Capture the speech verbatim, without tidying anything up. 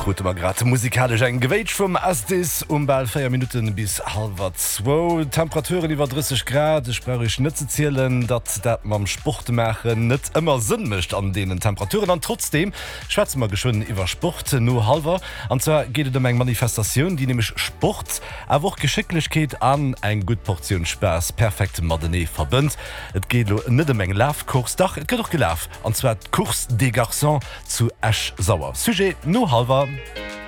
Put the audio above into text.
Brut war grad musikalisch eng Gewéit vum Asdis um bald vier Minuten bis halber zwei. Temperaturen iwwer dreißig Grad, ich brauche ich net zu zielen, dat dat mam Sport machen net immer Sinn mischt an denen Temperaturen an trotzdem schwätze mal geschwind iwwer Sport nur halber. Und zwar geht es um eng Manifestation, die nämlich Sport a woch Geschicklichkeit an eng gut Portion Spaß perfekte Moderne verbünnt. Et geht net um eng Laufkurs, doch et geht doch gelaf. Und zwar Kurs des Garçons zu Esch sauer. Sujet nur halber.